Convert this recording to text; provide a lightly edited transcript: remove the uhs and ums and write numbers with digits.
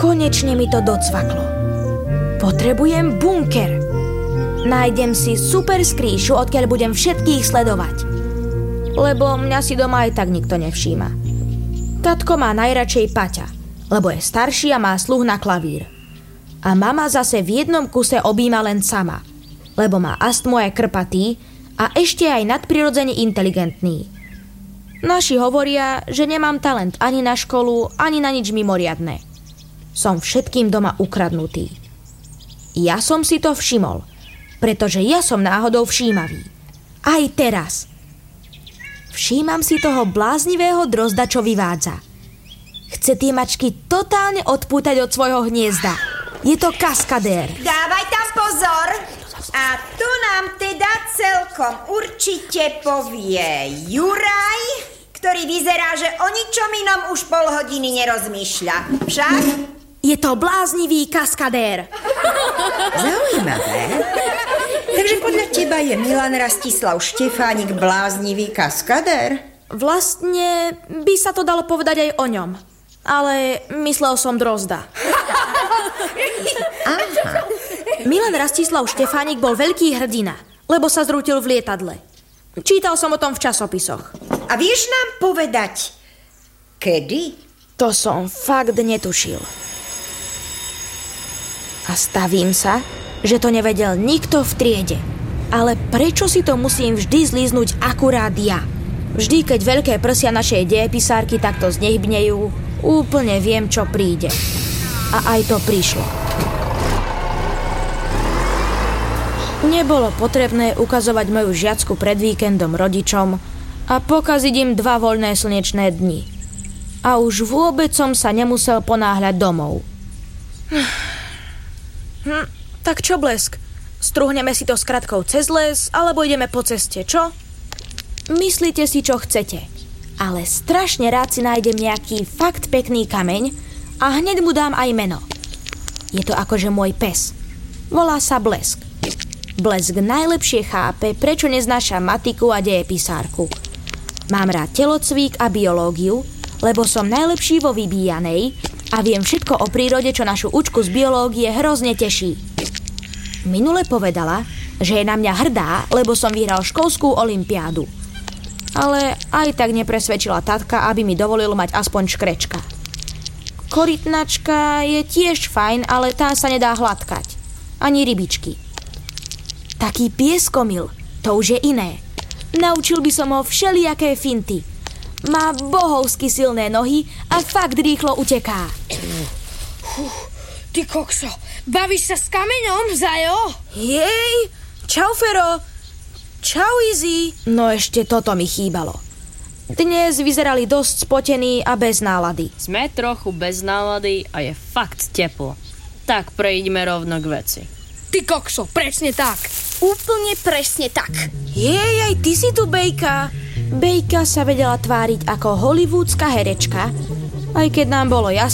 Konečne mi to docvaklo. Potrebujem bunker. Nájdem si super skrýšu, odkiaľ budem všetkých sledovať. Lebo mňa si doma aj tak nikto nevšíma. Tatko má najradšej Paťa, lebo je starší a má sluch na klavír. A mama zase v jednom kuse objíma len sama, lebo má astmu a je krpatý a ešte aj nadprirodzene inteligentný. Naši hovoria, že nemám talent ani na školu, ani na nič mimoriadne. Som všetkým doma ukradnutý. Ja som si to všimol, pretože ja som náhodou všímavý. Aj teraz. Všímam si toho bláznivého drozda, čo vyvádza. Chce tie mačky totálne odpútať od svojho hniezda. Je to kaskadér. Dávaj tam pozor. A to nám teda celkom určite povie Juraj, ktorý vyzerá, že o ničom inom už pol hodiny nerozmýšľa. Však? Je to bláznivý kaskadér. Zaujímavé. Takže podľa teba je Milan Rastislav Štefánik bláznivý kaskadér? Vlastne by sa to dalo povedať aj o ňom. Ale myslel som drozda. Aha. Milan Rastislav Štefánik bol veľký hrdina, lebo sa zrútil v lietadle. Čítal som o tom v časopisoch. A vieš nám povedať, kedy? To som fakt netušil. A stavím sa, že to nevedel nikto v triede. Ale prečo si to musím vždy zlíznuť akurát ja? Vždy, keď veľké prsia našej dejepisárky takto znehybnejú, úplne viem, čo príde. A aj to prišlo. Nebolo potrebné ukazovať moju žiacku pred víkendom rodičom a pokaziť im 2 voľné slnečné dni. A už vôbec som sa nemusel ponáhľať domov. Tak čo, Blesk? Struhneme si to s kratkou cez les, alebo ideme po ceste, čo? Myslíte si, čo chcete. Ale strašne rád si nájdem nejaký fakt pekný kameň a hneď mu dám aj meno. Je to akože môj pes. Volá sa Blesk. Blesk najlepšie chápe, prečo neznáša matiku a dejepisárku. Mám rád telocvík a biológiu, lebo som najlepší vo vybíjanej a viem všetko o prírode, čo našu učku z biológie hrozne teší. Minule povedala, že je na mňa hrdá, lebo som vyhral školskú olympiádu. Ale aj tak nepresvedčila tatka, aby mi dovolil mať aspoň škrečka. Korytnačka je tiež fajn, ale tá sa nedá hladkať. Ani rybičky. Taký pieskomil, to už je iné. Naučil by som ho všelijaké finty. Má bohovsky silné nohy a fakt rýchlo uteká. Ty kokso, bavíš sa s kameňom, Zajo? Jej, čau Fero. Čau Izzy. No ešte toto mi chýbalo. Dnes vyzerali dosť spotení a bez nálady. Sme trochu bez nálady a je fakt teplo. Tak prejdeme rovno k veci. Ty kokso, presne tak. Úplne presne tak. Jej, aj ty si tu, Bejka. Bejka sa vedela tváriť ako hollywoodská herečka, aj keď nám bolo jasné,